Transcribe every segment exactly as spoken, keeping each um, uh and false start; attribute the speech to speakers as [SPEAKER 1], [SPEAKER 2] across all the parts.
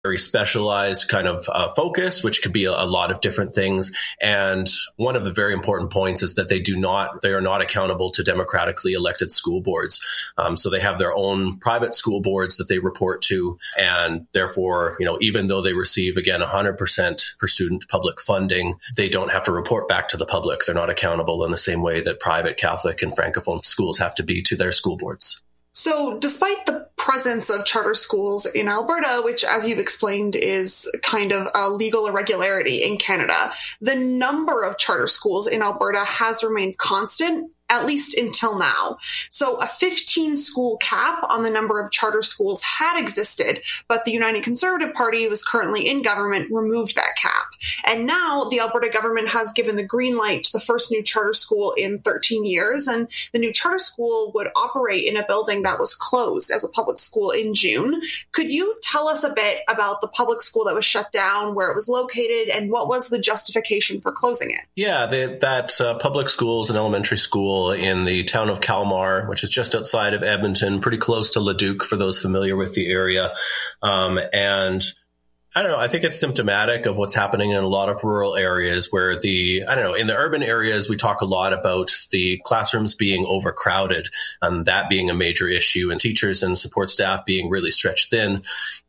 [SPEAKER 1] very specialized kind of uh, focus, which could be a, a lot of different things. And one of the very important points is that they do not, they are not accountable to democratically elected school boards. Um, so they have their own private school boards that they report to. And therefore, you know, even though they receive, again, one hundred percent per student public funding, they don't have to report back to the public. They're not accountable in the same way that private Catholic and Francophone schools have to be to their school boards.
[SPEAKER 2] So despite the presence of charter schools in Alberta, which, as you've explained, is kind of a legal irregularity in Canada, the number of charter schools in Alberta has remained constant, at least until now. So a fifteen school cap on the number of charter schools had existed, but the United Conservative Party, who is currently in government, removed that cap. And now the Alberta government has given the green light to the first new charter school in thirteen years. And the new charter school would operate in a building that was closed as a public school in June. Could you tell us a bit about the public school that was shut down, where it was located, and what was the justification for closing it?
[SPEAKER 1] Yeah, the, that uh, public school is an elementary school in the town of Kalmar, which is just outside of Edmonton, pretty close to Leduc for those familiar with the area. Um, and I don't know, I think it's symptomatic of what's happening in a lot of rural areas where the, I don't know, in the urban areas, we talk a lot about the classrooms being overcrowded and that being a major issue and teachers and support staff being really stretched thin.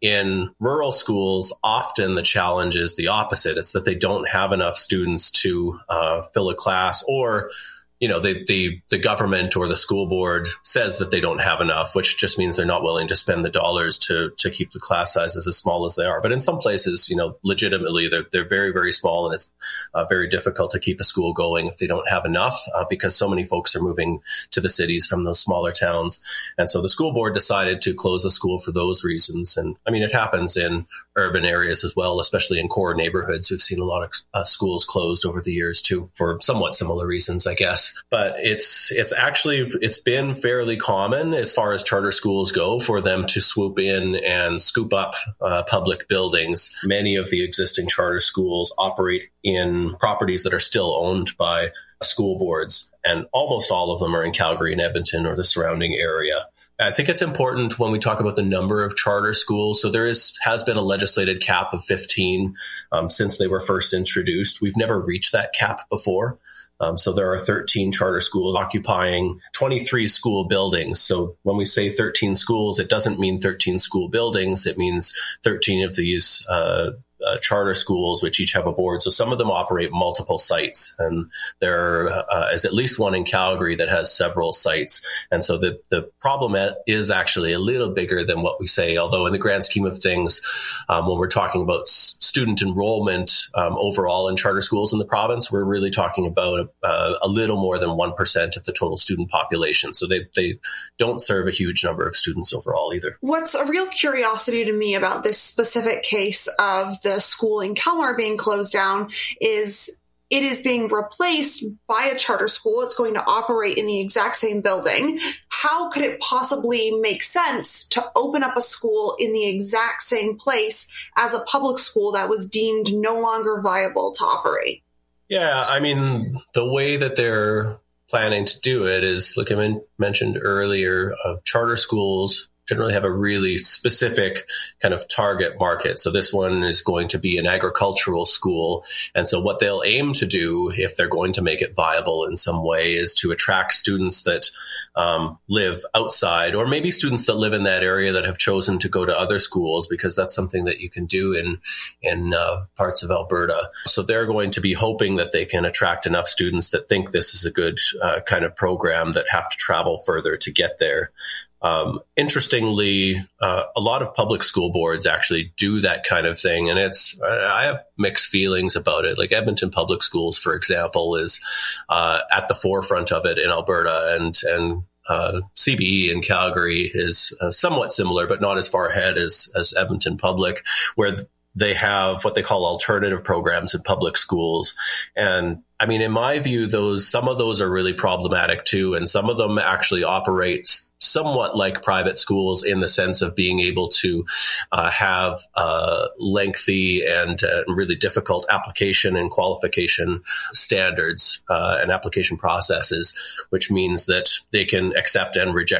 [SPEAKER 1] In rural schools, often the challenge is the opposite. It's that they don't have enough students to uh, fill a class, or you know, the, the, the government or the school board says that they don't have enough, which just means they're not willing to spend the dollars to, to keep the class sizes as small as they are. But in some places, you know, legitimately, they're, they're very, very small, and it's uh, very difficult to keep a school going if they don't have enough, uh, because so many folks are moving to the cities from those smaller towns. And so the school board decided to close the school for those reasons. And I mean, it happens in urban areas as well, especially in core neighborhoods. We've seen a lot of uh, schools closed over the years too, for somewhat similar reasons, I guess. But it's it's actually it's been fairly common as far as charter schools go for them to swoop in and scoop up uh, public buildings. Many of the existing charter schools operate in properties that are still owned by school boards, and almost all of them are in Calgary and Edmonton or the surrounding area. I think it's important when we talk about the number of charter schools. So there is has been a legislated cap of fifteen um, since they were first introduced. We've never reached that cap before. Um, so there are thirteen charter schools occupying twenty-three school buildings. So when we say thirteen schools, it doesn't mean thirteen school buildings. It means thirteen of these uh Uh, charter schools, which each have a board. So some of them operate multiple sites, and there uh, is at least one in Calgary that has several sites. And so the, the problem is actually a little bigger than what we say, although in the grand scheme of things, um, when we're talking about s- student enrollment um, overall in charter schools in the province, we're really talking about uh, a little more than one percent of the total student population. So they, they don't serve a huge number of students overall either.
[SPEAKER 2] What's a real curiosity to me about this specific case of the The school in Kalmar being closed down is it is being replaced by a charter school. It's going to operate in the exact same building. How could it possibly make sense to open up a school in the exact same place as a public school that was deemed no longer viable to operate?
[SPEAKER 1] Yeah, I mean, the way that they're planning to do it is, like I men- mentioned earlier, uh, charter schools generally have a really specific kind of target market. So this one is going to be an agricultural school. And so what they'll aim to do, if they're going to make it viable in some way, is to attract students that um, live outside, or maybe students that live in that area that have chosen to go to other schools, because that's something that you can do in, in uh, parts of Alberta. So they're going to be hoping that they can attract enough students that think this is a good uh, kind of program that have to travel further to get there. Um, interestingly, uh, a lot of public school boards actually do that kind of thing. And it's, I have mixed feelings about it. Like Edmonton Public Schools, for example, is uh, at the forefront of it in Alberta, and, and uh, C B E in Calgary is uh, somewhat similar, but not as far ahead as, as Edmonton Public, where th- they have what they call alternative programs in public schools. And I mean, in my view, those, some of those are really problematic too. And some of them actually operate somewhat like private schools in the sense of being able to uh, have uh, lengthy and uh, really difficult application and qualification standards uh, and application processes, which means that they can accept and reject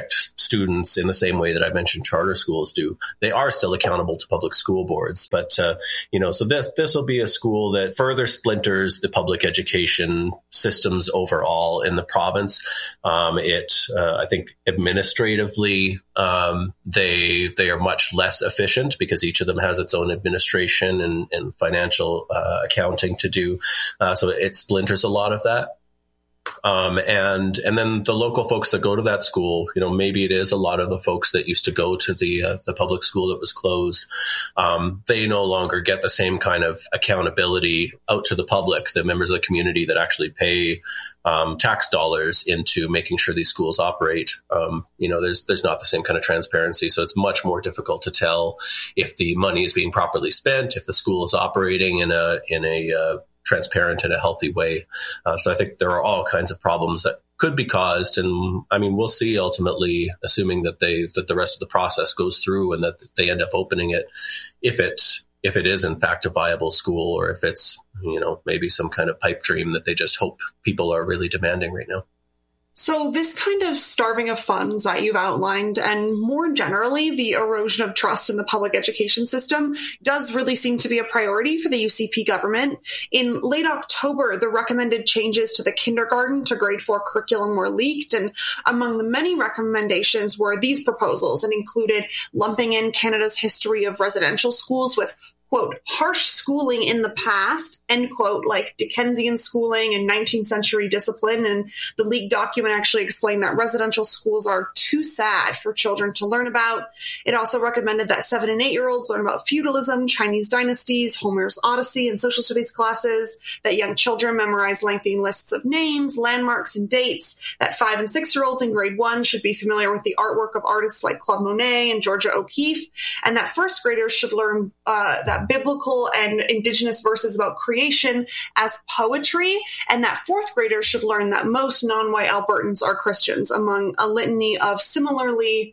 [SPEAKER 1] students in the same way that I mentioned charter schools do. They are still accountable to public school boards. But, uh, you know, so this, this will be a school that further splinters the public education systems overall in the province. Um, it, uh, I think administratively, um, they, they are much less efficient because each of them has its own administration and, and financial uh, accounting to do. Uh, so it splinters a lot of that. Um, and and then the local folks that go to that school, you know, maybe it is a lot of the folks that used to go to the uh, the public school that was closed. Um, they no longer get the same kind of accountability out to the public, the members of the community that actually pay um, tax dollars into making sure these schools operate. Um, you know, there's there's not the same kind of transparency, so it's much more difficult to tell if the money is being properly spent, if the school is operating in a in a uh, transparent in a healthy way. Uh, so I think there are all kinds of problems that could be caused. And I mean, we'll see ultimately, assuming that they, that the rest of the process goes through and that they end up opening it, if it, if it is in fact a viable school, or if it's, you know, maybe some kind of pipe dream that they just hope people are really demanding right now.
[SPEAKER 2] So this kind of starving of funds that you've outlined, and more generally, the erosion of trust in the public education system, does really seem to be a priority for the U C P government. In late October, the recommended changes to the kindergarten to grade four curriculum were leaked, and among the many recommendations were these proposals, and included lumping in Canada's history of residential schools with, quote, harsh schooling in the past, end quote, like Dickensian schooling and nineteenth century discipline. And the leaked document actually explained that residential schools are too sad for children to learn about. It also recommended that seven and eight year olds learn about feudalism, Chinese dynasties, Homer's Odyssey, and social studies classes, that young children memorize lengthy lists of names, landmarks, and dates, that five and six year olds in grade one should be familiar with the artwork of artists like Claude Monet and Georgia O'Keeffe, and that first graders should learn uh, that biblical and indigenous verses about creation as poetry, and that fourth graders should learn that most non-white Albertans are Christians, among a litany of similarly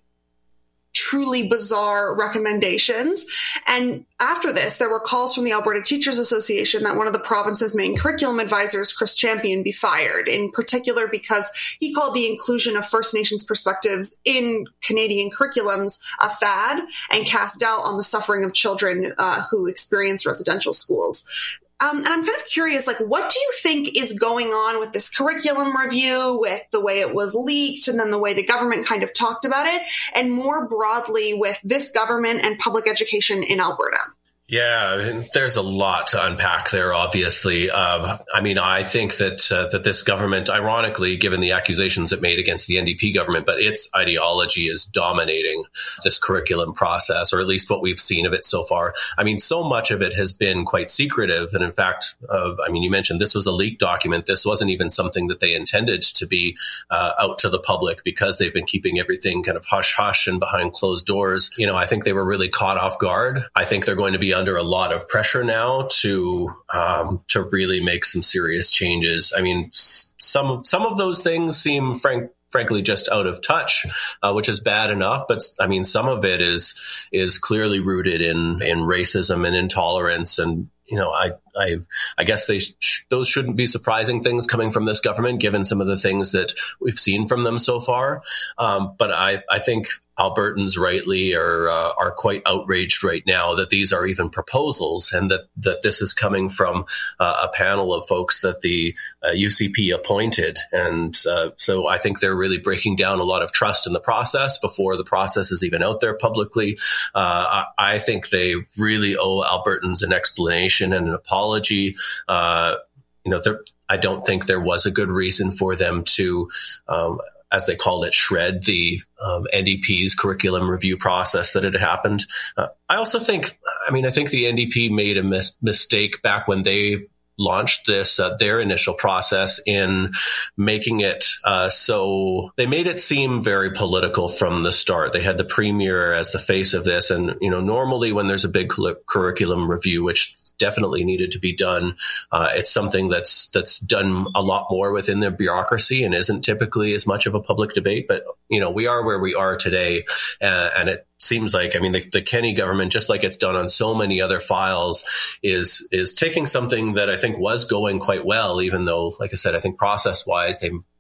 [SPEAKER 2] truly bizarre recommendations. And after this, there were calls from the Alberta Teachers Association that one of the province's main curriculum advisors, Chris Champion, be fired, in particular because he called the inclusion of First Nations perspectives in Canadian curriculums a fad and cast doubt on the suffering of children uh, who experience residential schools. Um, and I'm kind of curious, like, what do you think is going on with this curriculum review, with the way it was leaked and then the way the government kind of talked about it, and more broadly with this government and public education in Alberta?
[SPEAKER 1] Yeah, there's a lot to unpack there, obviously. Um, I mean, I think that uh, that this government, ironically, given the accusations it made against the N D P government, but its ideology is dominating this curriculum process, or at least what we've seen of it so far. I mean, so much of it has been quite secretive. And in fact, uh, I mean, you mentioned this was a leaked document. This wasn't even something that they intended to be uh, out to the public, because they've been keeping everything kind of hush hush and behind closed doors. You know, I think they were really caught off guard. I think they're going to be under a lot of pressure now to um, to really make some serious changes. I mean, some some of those things seem frank. frankly, just out of touch, uh, which is bad enough. But I mean, some of it is is clearly rooted in in racism and intolerance. And, you know, I I I guess they sh- those shouldn't be surprising things coming from this government, given some of the things that we've seen from them so far. Um, but I, I think Albertans rightly are uh, are quite outraged right now that these are even proposals, and that, that this is coming from uh, a panel of folks that the uh, U C P appointed. And uh, so I think they're really breaking down a lot of trust in the process before the process is even out there publicly. Uh, I, I think they really owe Albertans an explanation and an apology. Uh, you know, I don't think there was a good reason for them to um, as they called it, shred the um, N D P's curriculum review process that had happened. Uh, I also think, I mean, I think the N D P made a mis- mistake back when they launched this, uh, their initial process, in making it uh, so they made it seem very political from the start. They had the premier as the face of this. And, you know, normally when there's a big curriculum review, which definitely needed to be done, uh, it's something that's that's done a lot more within the bureaucracy and isn't typically as much of a public debate. But, you know, we are where we are today. Uh, and it seems like, I mean, the, the Kenney government, just like it's done on so many other files, is is taking something that I think was going quite well, even though, like I said, I think process-wise, they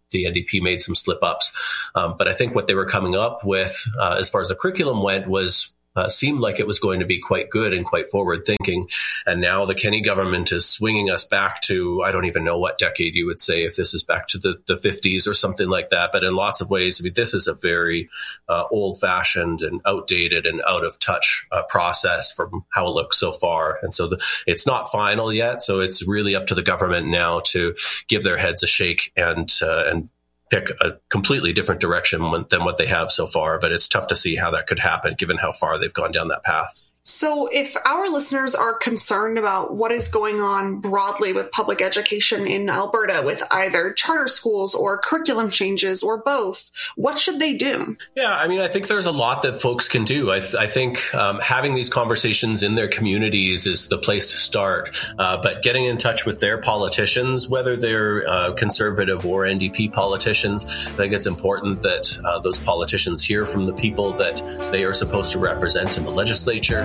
[SPEAKER 1] the N D P made some slip ups. Um, but I think what they were coming up with, uh, as far as the curriculum went, was Uh, seemed like it was going to be quite good and quite forward thinking. And now the Kenney government is swinging us back to, I don't even know what decade you would say, if this is back to the, the fifties or something like that. But in lots of ways, I mean, this is a very uh, old fashioned and outdated and out of touch uh, process from how it looks so far. And so the, it's not final yet. So it's really up to the government now to give their heads a shake and, uh, and, pick a completely different direction than what they have so far. But it's tough to see how that could happen given how far they've gone down that path.
[SPEAKER 2] So if our listeners are concerned about what is going on broadly with public education in Alberta with either charter schools or curriculum changes or both, what should they do?
[SPEAKER 1] Yeah, I mean, I think there's a lot that folks can do. I, th- I think um, having these conversations in their communities is the place to start. Uh, but getting in touch with their politicians, whether they're uh, Conservative or N D P politicians, I think it's important that uh, those politicians hear from the people that they are supposed to represent in the legislature.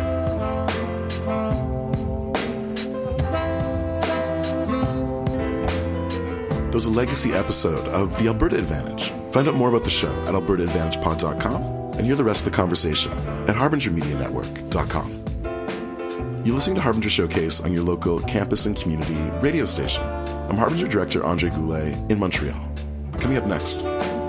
[SPEAKER 3] There was a legacy episode of The Alberta Advantage. Find out more about the show at alberta advantage pod dot com and hear the rest of the conversation at harbinger media network dot com. You're listening to Harbinger Showcase on your local campus and community radio station. I'm Harbinger Director Andre Goulet in Montreal. Coming up next.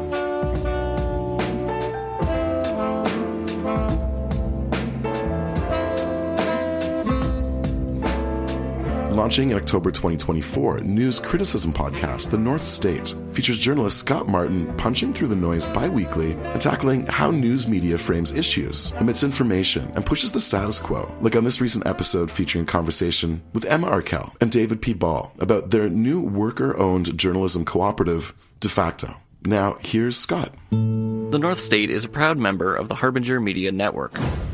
[SPEAKER 3] Launching in October twenty twenty-four, news criticism podcast The North State features journalist Scott Martin punching through the noise bi-weekly and tackling how news media frames issues, omits information, and pushes the status quo, like on this recent episode featuring conversation with Emma Arkell and David P. Ball about their new worker-owned journalism cooperative, De Facto. Now, here's Scott.
[SPEAKER 4] The North State is a proud member of the Harbinger Media Network.